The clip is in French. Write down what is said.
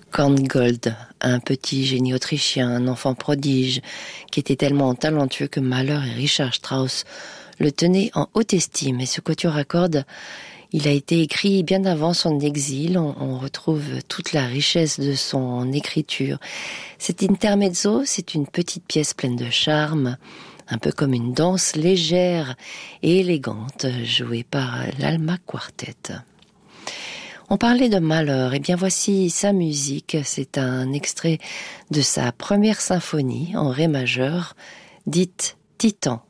Korngold, un petit génie autrichien, un enfant prodige, qui était tellement talentueux que Mahler et Richard Strauss le tenaient en haute estime. Et ce quatuor à cordes, il a été écrit bien avant son exil. On retrouve toute la richesse de son écriture. Cet intermezzo, c'est une petite pièce pleine de charme, un peu comme une danse légère et élégante, jouée par l'Alma Quartet. On parlait de Mahler, et bien voici sa musique. C'est un extrait de sa première symphonie en ré majeur, dite Titan.